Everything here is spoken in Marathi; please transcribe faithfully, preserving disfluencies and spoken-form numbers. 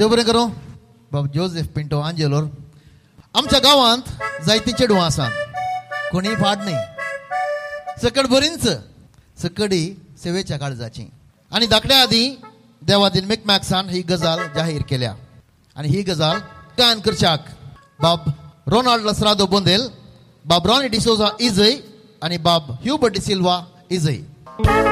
देव बरें करूं. बाब जोसेफ पिंटो आंजेलोर. आमच्या गांवांत जायतीं चेडवां आसात, कोणीय फाट न्ही. सकड बरींच सकडी सेवेच्या काळजाची. आनी धाकट्या आदीं देवादीन मेकमॅक्सान ही गजाल जाहीर केल्या. आनी ही गजाल कान करच्याक बाब रोनाल्ड लसरादो बोंदेल, बाब रॉनी डिसोजा इजय आनी बाब ह्यूबर्ट डिसिल्वा इजय.